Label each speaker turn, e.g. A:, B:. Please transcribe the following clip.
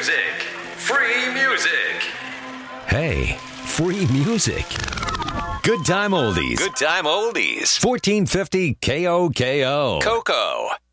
A: music. Free music.
B: Hey, free music. Good time oldies.
A: Good time oldies.
B: 1450 KOKO.
A: Coco.